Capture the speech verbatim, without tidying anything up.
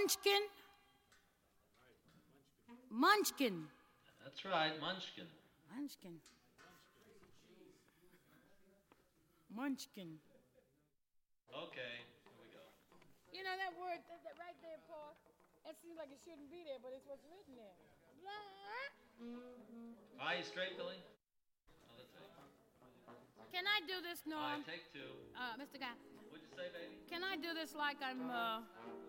Munchkin? Munchkin. That's right, Munchkin. Munchkin. Munchkin. Okay, here we go. You know that word that, that right there, Paul? That seems like it shouldn't be there, but it's what's written there. Are you straight, Billy? Another take. Can I do this, All Norm? right, take two. Uh, Mister Guy. What'd you say, baby? Can I do this like I'm uh,